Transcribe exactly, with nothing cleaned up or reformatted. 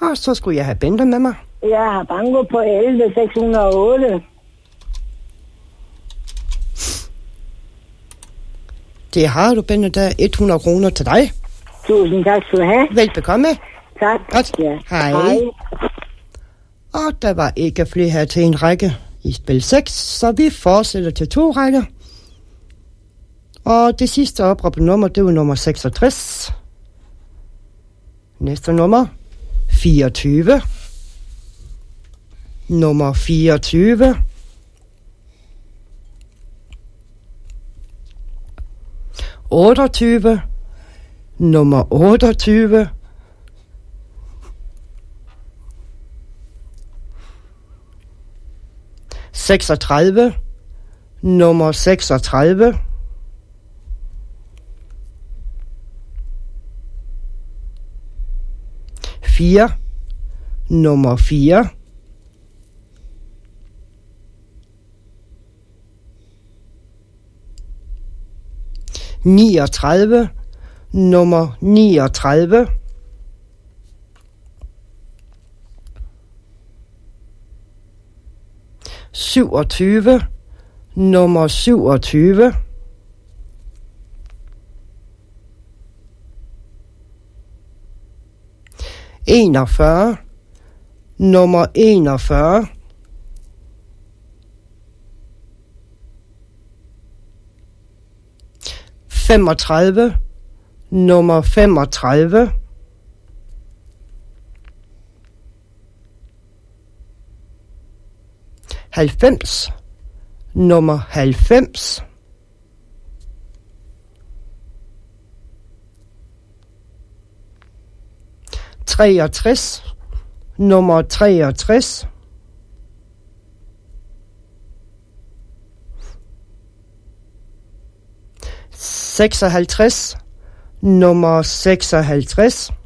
Og så skulle jeg have Bente med mig. Jeg har banko på elleve seks hundrede og otte. Det har du, Bente. Der er hundrede kroner til dig. Tusind tak skal du have. Velbekomme. Tak. Godt. Ja. Hej. Hej. Og der var ikke flere her til en række i spil seks, så vi fortsætter til to rækker. Og det sidste opråbte nummer, det var nummer seksogtres. Næste nummer, fireogtyve. Nummer fireogtyve. otteogtyve. Nummer otteogtyve. seksogtredive. Nummer seksogtredive. fire. Nummer fire. niogtredive. Nummer niogtredive. syvogtyve. Nummer syvogtyve. enogfyrre. Nummer enogfyrre. femogtredive. Nummer femogtredive. halvfems. Nummer halvfems. treogtres. Nummer treogtres. seksoghalvtreds. Nummer seksoghalvtreds.